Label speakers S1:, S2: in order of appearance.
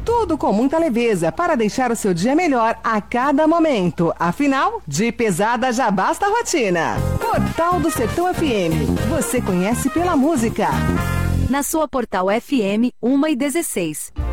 S1: Tudo com muita leveza para deixar o seu dia melhor a cada momento. Afinal, de pesada já basta a rotina. Portal do Sertão FM. Você conhece pela música.
S2: Na sua Portal FM 1h16.